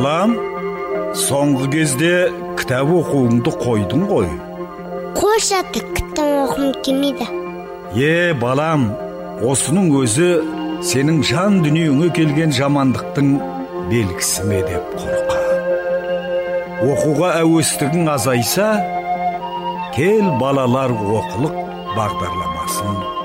Балам, соңғы кезде кітап оқуыңды қойдың ғой. Қойшы ата, кітап оқығым келмейді. Балам, осының өзі сенің жан дүниеңе келген жамандықтың белгісі ме деп қорқа. Оқуға әуестігің азайса, кел балалар оқулық бағдарламасын